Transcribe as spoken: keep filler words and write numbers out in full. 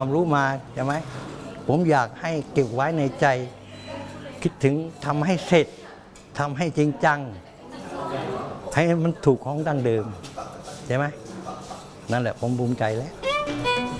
ความรู้มาใช่ไหมผมอยากให้เก็บไว้ในใจคิดถึงทำให้เสร็จทำให้จริงจังให้มันถูกของดั้งเดิมใช่ไหมนั่นแหละผมภูมิใจแล้ว